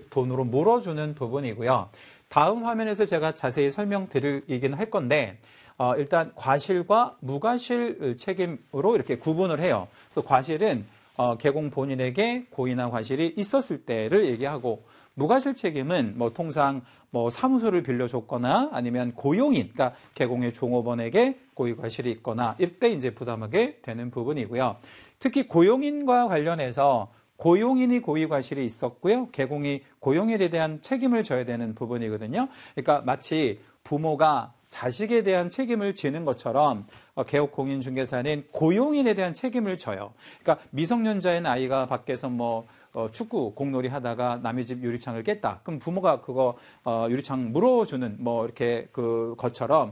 돈으로 물어주는 부분이고요. 다음 화면에서 제가 자세히 설명드리긴 할 건데 일단 과실과 무과실 책임으로 이렇게 구분을 해요. 그래서 과실은 개공 본인에게 고의나 과실이 있었을 때를 얘기하고, 무과실 책임은 뭐 통상 뭐 사무소를 빌려줬거나 아니면 고용인, 그러니까 개공의 종업원에게 고의 과실이 있거나 이때 이제 부담하게 되는 부분이고요. 특히 고용인과 관련해서 고용인이 고의 과실이 있었고요. 개공이 고용인에 대한 책임을 져야 되는 부분이거든요. 그러니까 마치 부모가 자식에 대한 책임을 지는 것처럼 개업공인중개사는 고용인에 대한 책임을 져요. 그러니까 미성년자인 아이가 밖에서 뭐 축구 공놀이 하다가 남의 집 유리창을 깼다. 그럼 부모가 그거 유리창 물어주는 뭐 이렇게 그 것처럼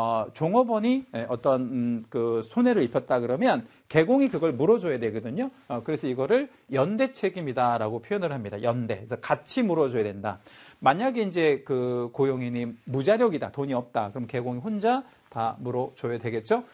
종업원이 어떤 그 손해를 입혔다 그러면 개공이 그걸 물어줘야 되거든요. 그래서 이거를 연대 책임이다라고 표현을 합니다. 연대. 그래서 같이 물어줘야 된다. 만약에 이제 그 고용인이 무자력이다, 돈이 없다, 그럼 개공이 혼자 다 물어줘야 되겠죠.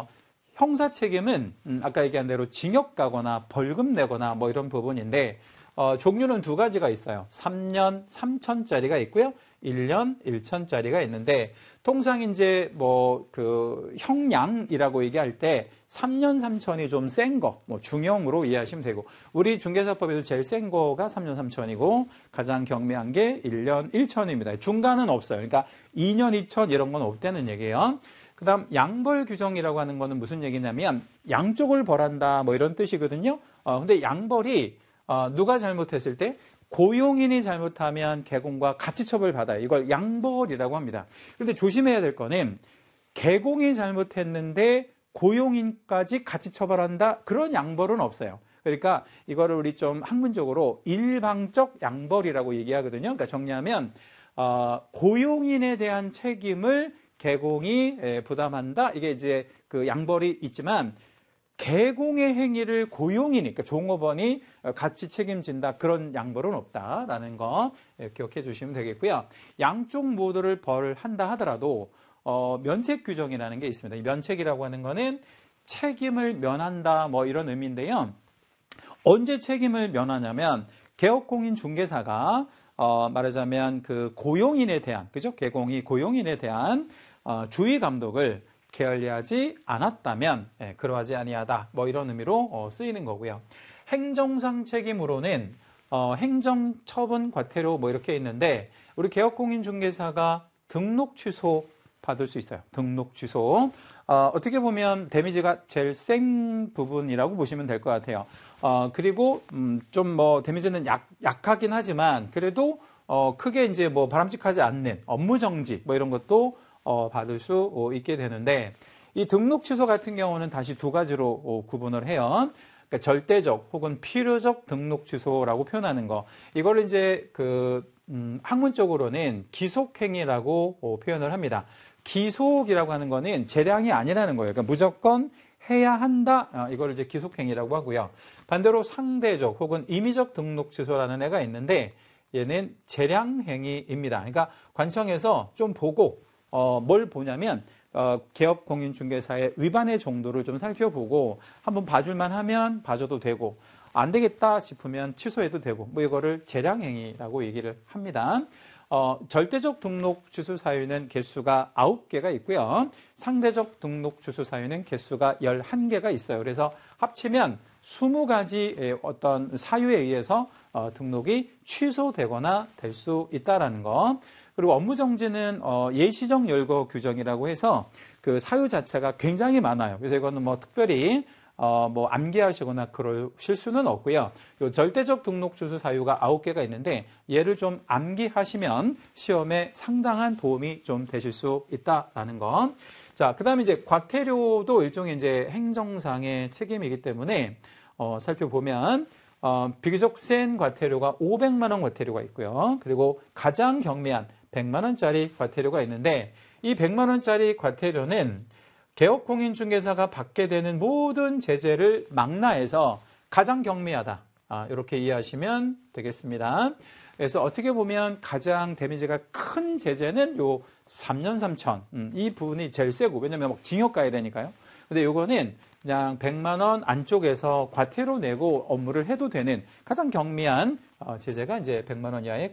형사 책임은 아까 얘기한 대로 징역 가거나 벌금 내거나 뭐 이런 부분인데 종류는 두 가지가 있어요. 3년 3천짜리가 있고요. 1년 1천짜리가 있는데 통상 이제 뭐 그 형량이라고 얘기할 때 3년 3천이 좀 센 거, 뭐 중형으로 이해하시면 되고, 우리 중개사법에도 제일 센 거가 3년 3천이고 가장 경미한 게 1년 1천입니다. 중간은 없어요. 그러니까 2년 2천 이런 건 없다는 얘기예요. 그다음 양벌 규정이라고 하는 거는 무슨 얘기냐면 양쪽을 벌한다 뭐 이런 뜻이거든요. 근데 양벌이 누가 잘못했을 때 고용인이 잘못하면 개공과 같이 처벌받아요. 이걸 양벌이라고 합니다. 그런데 조심해야 될 거는 개공이 잘못했는데 고용인까지 같이 처벌한다, 그런 양벌은 없어요. 그러니까 이거를 우리 좀 학문적으로 일방적 양벌이라고 얘기하거든요. 그러니까 정리하면 고용인에 대한 책임을 개공이 부담한다. 이게 이제 그 양벌이 있지만 개공의 행위를 고용이니까 종업원이 같이 책임진다, 그런 양벌은 없다라는 거 기억해 주시면 되겠고요. 양쪽 모두를 벌한다 하더라도 면책 규정이라는 게 있습니다. 이 면책이라고 하는 거는 책임을 면한다 뭐 이런 의미인데요. 언제 책임을 면하냐면 개업공인 중개사가 말하자면 그 고용인에 대한, 그죠? 개공이 고용인에 대한 주의 감독을 게을리하지 않았다면 그러하지 아니하다 뭐 이런 의미로 쓰이는 거고요. 행정상 책임으로는 행정처분 과태료 뭐 이렇게 있는데, 우리 개업공인중개사가 등록 취소 받을 수 있어요. 등록 취소. 어떻게 보면 데미지가 제일 센 부분이라고 보시면 될 것 같아요. 그리고 좀 뭐 데미지는 약하긴 하지만 그래도 크게 이제 뭐 바람직하지 않는 업무 정지 뭐 이런 것도 받을 수 있게 되는데, 이 등록 취소 같은 경우는 다시 두 가지로 구분을 해요. 그러니까 절대적 혹은 필요적 등록 취소라고 표현하는 거. 이걸 이제 그 학문적으로는 기속행위라고 표현을 합니다. 기속이라고 하는 거는 재량이 아니라는 거예요. 그러니까 무조건 해야 한다. 이걸 이제 기속행위라고 하고요. 반대로 상대적 혹은 임의적 등록 취소라는 애가 있는데 얘는 재량행위입니다. 그러니까 관청에서 좀 보고 뭘 보냐면 개업공인중개사의 위반의 정도를 좀 살펴보고 한번 봐줄만 하면 봐줘도 되고 안 되겠다 싶으면 취소해도 되고 뭐 이거를 재량행위라고 얘기를 합니다. 절대적 등록 취소 사유는 개수가 9개가 있고요. 상대적 등록 취소 사유는 개수가 11개가 있어요. 그래서 합치면 20가지 어떤 사유에 의해서 등록이 취소되거나 될 수 있다라는 거. 그리고 업무정지는 예시적 열거 규정이라고 해서 그 사유 자체가 굉장히 많아요. 그래서 이거는 뭐 특별히 뭐 암기하시거나 그러실 수는 없고요. 요 절대적 등록 취소 사유가 9개가 있는데 얘를 좀 암기하시면 시험에 상당한 도움이 좀 되실 수 있다라는 거. 자, 그다음에 이제 과태료도 일종의 이제 행정상의 책임이기 때문에 살펴보면 비교적 센 과태료가 500만 원 과태료가 있고요. 그리고 가장 경미한 100만 원짜리 과태료가 있는데, 이 100만 원짜리 과태료는 개업공인중개사가 받게 되는 모든 제재를 망라해서 가장 경미하다. 이렇게 이해하시면 되겠습니다. 그래서 어떻게 보면 가장 데미지가 큰 제재는 요 3년 3천. 이 부분이 제일 세고, 왜냐면 막 징역 가야 되니까요. 근데 요거는 그냥 100만 원 안쪽에서 과태료 내고 업무를 해도 되는 가장 경미한 제재가 이제 100만 원 이하의